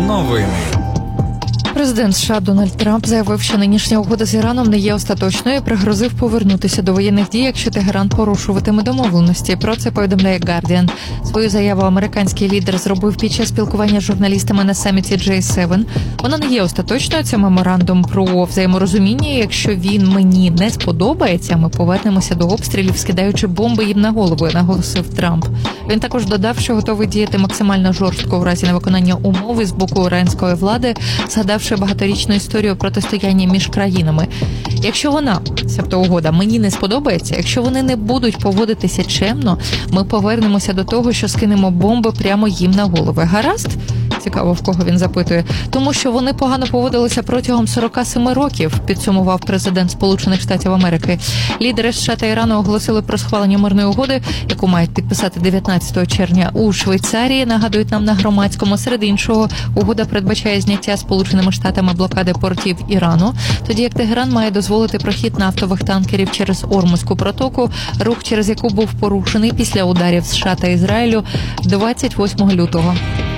Новини. Президент США Дональд Трамп заявив, що нинішня угода з Іраном не є остаточною і пригрозив повернутися до воєнних дій, якщо Тегеран порушуватиме домовленості. Про це повідомляє Guardian. Свою заяву американський лідер зробив під час спілкування з журналістами на саміті J7. Вона не є остаточною, це меморандум про взаєморозуміння. Якщо він мені не сподобається, ми повернемося до обстрілів, скидаючи бомби їм на голову, наголосив Трамп. Він також додав, що готовий діяти максимально жорстко у разі невиконання умови з боку іранської влади, згадавши багаторічну історію протистояння між країнами. Якщо вона, цебто угода, мені не сподобається, якщо вони не будуть поводитися чемно, ми повернемося до того, що скинемо бомби прямо їм на голови. Гаразд? Цікаво, в кого він запитує. Тому що вони погано поводилися протягом 47 років, підсумував президент Сполучених Штатів Америки. Лідери США та Ірану оголосили про схвалення мирної угоди, яку мають підписати 19 червня у Швейцарії, нагадують нам на громадському. Серед іншого, угода передбачає зняття Сполученими Штатами блокади портів Ірану, тоді як Тегеран має дозволити прохід нафтових танкерів через Ормузьку протоку, рух через яку був порушений після ударів США та Ізраїлю 28 лютого.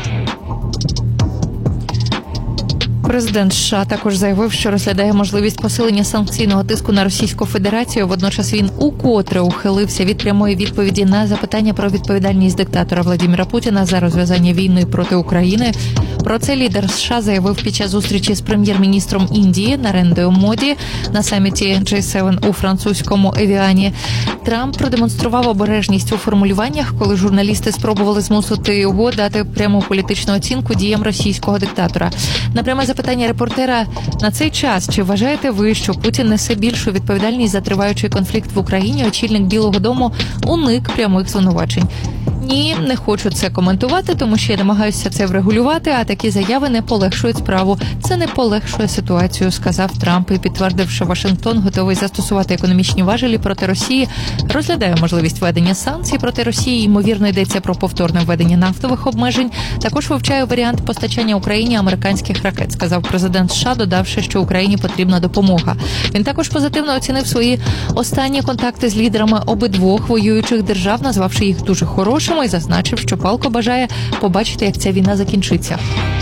Президент США також заявив, що розглядає можливість посилення санкційного тиску на Російську Федерацію. Водночас він укотре ухилився від прямої відповіді на запитання про відповідальність диктатора Владимира Путіна за розв'язання війни проти України. Про це лідер США заявив під час зустрічі з прем'єр-міністром Індії Нарендрою Моді на саміті J7 у французькому Евіані. Трамп продемонстрував обережність у формулюваннях, коли журналісти спробували змусити його дати пряму політичну оцінку діям російського диктатора. На пряме запитання репортера на цей час, чи вважаєте ви, що Путін несе більшу відповідальність за триваючий конфлікт в Україні, очільник Білого дому уник прямих звинувачень. Ні, не хочу це коментувати, тому що я намагаюся це врегулювати, а такі заяви не полегшують справу. Це не полегшує ситуацію, сказав Трамп і підтвердив, що Вашингтон готовий застосувати економічні важелі проти Росії, розглядає можливість введення санкцій проти Росії, ймовірно йдеться про повторне введення нафтових обмежень, також вивчає варіант постачання Україні американських ракет, сказав президент США, додавши, що Україні потрібна допомога. Він також позитивно оцінив свої останні контакти з лідерами обидвох воюючих держав, назвавши їх дуже хорошими, і зазначив, що палко бажає побачити, як ця війна закінчиться.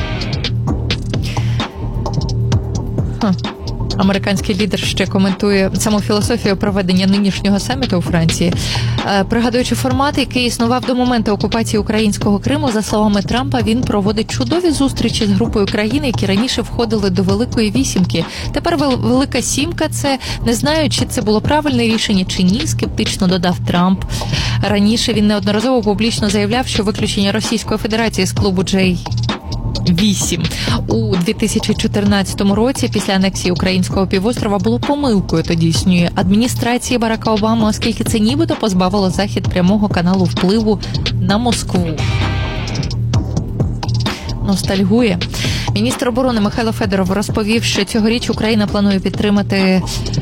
Американський лідер ще коментує саму філософію проведення нинішнього саміту у Франції. Пригадуючи формат, який існував до моменту окупації українського Криму, за словами Трампа, він проводить чудові зустрічі з групою країн, які раніше входили до Великої Вісімки. Тепер Велика Сімка – це, не знаю, чи це було правильне рішення чи ні, скептично додав Трамп. Раніше він неодноразово публічно заявляв, що виключення Російської Федерації з клубу J8 у 2014 році після анексії українського півострова було помилкою тодішньої адміністрації Барака Обами, оскільки це нібито позбавило Захід прямого каналу впливу на Москву. Ностальгує. Міністр оборони Михайло Федоров розповів, що цьогоріч Україна планує підтримати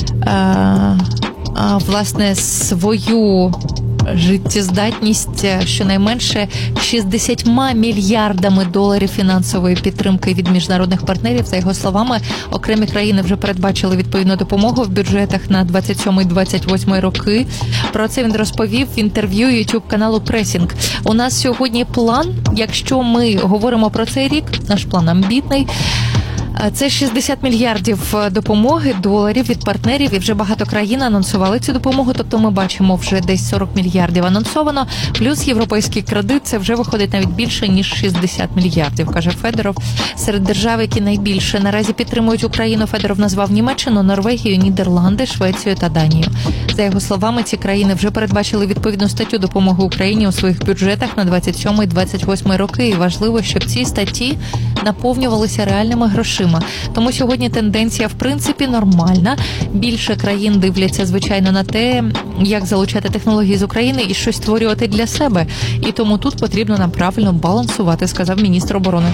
власне свою життєздатність щонайменше 60 мільярдами доларів фінансової підтримки від міжнародних партнерів. За його словами, окремі країни вже передбачили відповідну допомогу в бюджетах на 27-28 роки. Про це він розповів в інтерв'ю YouTube-каналу Пресінг. У нас сьогодні план, якщо ми говоримо про цей рік, наш план амбітний. Це 60 мільярдів допомоги доларів від партнерів, і вже багато країн анонсували цю допомогу, тобто ми бачимо вже десь 40 мільярдів анонсовано, плюс європейський кредит, це вже виходить навіть більше, ніж 60 мільярдів, каже Федоров. Серед держав, які найбільше наразі підтримують Україну, Федоров назвав Німеччину, Норвегію, Нідерланди, Швецію та Данію. За його словами, ці країни вже передбачили відповідну статтю допомоги Україні у своїх бюджетах на 27-28 роки, і важливо, щоб ці статті наповнювалися реальними грошима. Тому сьогодні тенденція, в принципі, нормальна. Більше країн дивляться, звичайно, на те, як залучати технології з України і щось створювати для себе. І тому тут потрібно нам правильно балансувати, сказав міністр оборони.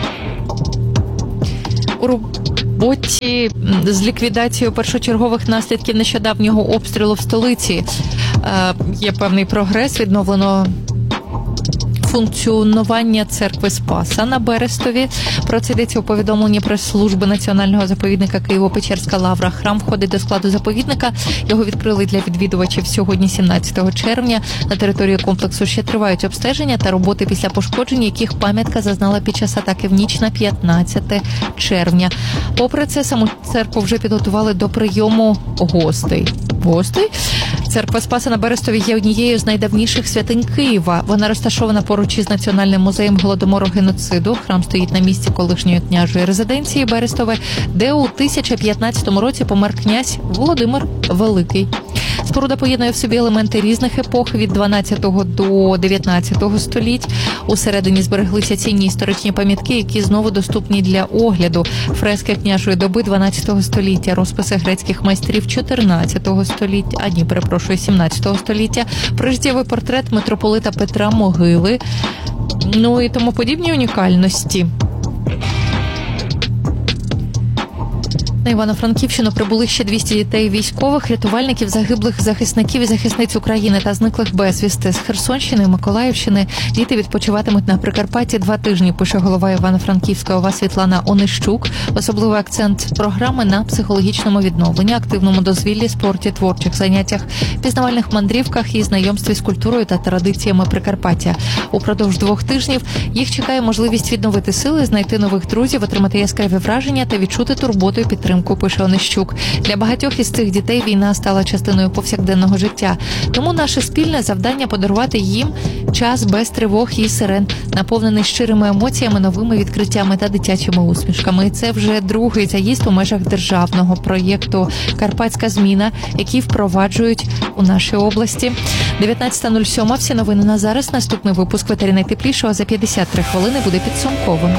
У роботі з ліквідацією першочергових наслідків нещодавнього обстрілу в столиці є певний прогрес, відновлено функціонування церкви Спаса на Берестові. Про це йдеться у повідомленні прес-служби Національного заповідника Києво-Печерська Лавра. Храм входить до складу заповідника. Його відкрили для відвідувачів сьогодні, 17 червня. На території комплексу ще тривають обстеження та роботи, після пошкоджень яких пам'ятка зазнала під час атаки в ніч на 15 червня. Попри це, саму церкву вже підготували до прийому гостей. Церква Спаса на Берестові є однією з найдавніших святинь Києва. Вона розташована поруч із Національним музеєм Голодомору геноциду. Храм стоїть на місці колишньої княжої резиденції Берестове, де у 1015 році помер князь Володимир Великий. Споруда поєднує в собі елементи різних епох від 12 до 19 століть. Усередині збереглися цінні історичні пам'ятки, які знову доступні для огляду. Фрески княжої доби 12 століття, розписи грецьких майстрів 14 століття, 17 століття, прижиттєвий портрет митрополита Петра Могили, і тому подібні унікальності. На Івано-Франківщину прибули ще 200 дітей військових, рятувальників, загиблих захисників і захисниць України та зниклих безвісти. З Херсонщини і Миколаївщини діти відпочиватимуть на Прикарпатті 2 тижні, пише голова Івано-Франківська ОВА Світлана Онищук. Особливий акцент програми на психологічному відновленні, активному дозвіллі, спорті, творчих заняттях, пізнавальних мандрівках і знайомстві з культурою та традиціями Прикарпаття. Упродовж 2 тижнів їх чекає можливість відновити сили, знайти нових друзів, отримати яскраві враження та відчути турботу і підтримку, пише Онищук. Для багатьох із цих дітей війна стала частиною повсякденного життя. Тому наше спільне завдання – подарувати їм час без тривог і сирен, наповнений щирими емоціями, новими відкриттями та дитячими усмішками. І це вже другий заїзд у межах державного проєкту «Карпатська зміна», який впроваджують у нашій області. 19:07. Всі новини на зараз. Наступний випуск «Ветері найтеплішого» за 53 хвилини буде підсумковим.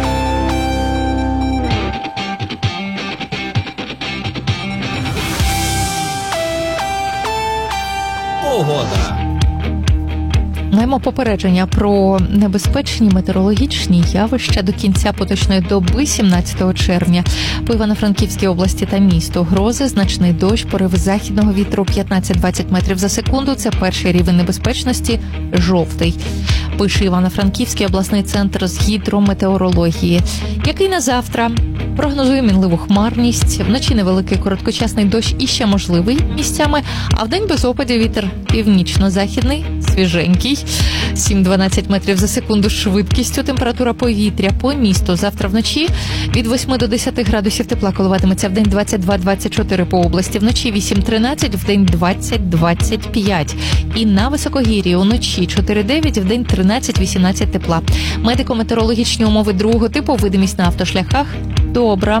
Погода. Маємо попередження про небезпечні метеорологічні явища до кінця поточної доби 17 червня. По Івано-Франківській області та місту грози, значний дощ, пориви західного вітру 15-20 метрів за секунду. Це перший рівень небезпечності – жовтий. Пише Івано-Франківський обласний центр з гідрометеорології. Який на завтра? Прогнозує мінливу хмарність, вночі невеликий короткочасний дощ і ще можливий місцями, а вдень без опадів вітер північно-західний, свіженький, 7-12 метрів за секунду швидкістю. Температура повітря по місту завтра вночі від 8 до 10 градусів тепла коливатиметься, вдень 22-24 по області, вночі 8-13, вдень 20-25. І на високогір'ї уночі 4-9, вдень 13-18 тепла. Медико-метеорологічні умови другого типу, видимість на автошляхах добра.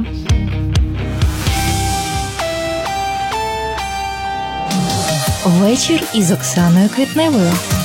Вечір із Оксаною Квітневою.